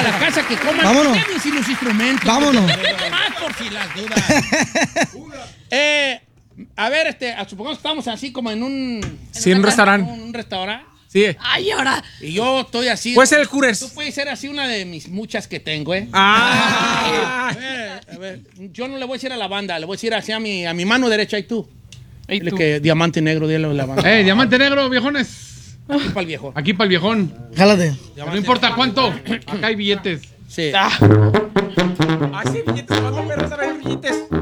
la casa que coman. Vámonos. Sin los instrumentos. Vámonos. Más por si las dudas. A ver, supongamos que estamos así como en un... Sí, en un restaurante. Un restaurante. Sí. Ay, ahora. Y yo estoy así. Puede ser el Coors. Tú puedes ser así una de mis muchas que tengo, ¿eh? Ah. A ver, yo no le voy a decir a la banda, le voy a decir así a mi mano derecha y tú. Ey, Dile tú. que diamante negro, dile a la banda. Diamante negro, viejones. Aquí para el viejo. Aquí para el viejón. Jálate. No importa cuánto. Acá hay billetes. Sí. Ah, sí, billetes. ¿Cuánto perros hay billetes?